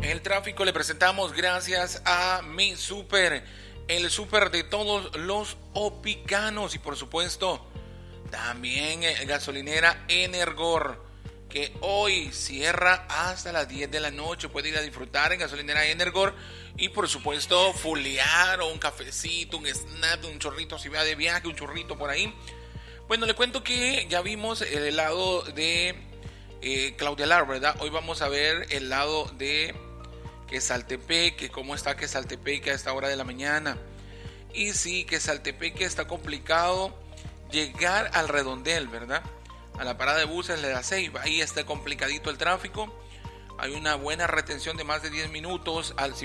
El tráfico le presentamos gracias a Mi Super, el super de todos los opicanos y por supuesto también gasolinera Energor, que hoy cierra hasta las 10 de la noche. Puede ir a disfrutar en gasolinera Energor y por supuesto fulear o un cafecito, un snack, un chorrito si va de viaje, un churrito por ahí. Bueno, le cuento que ya vimos el helado de Claudia Lar, ¿verdad? Hoy vamos a ver el helado de Quesaltepeque, cómo está Quesaltepeque a esta hora de la mañana. Y sí, Quesaltepeque está complicado llegar al Redondel, ¿verdad? A la parada de buses de la Ceiba, ahí está complicadito el tráfico. Hay una buena retención de más de 10 minutos. Si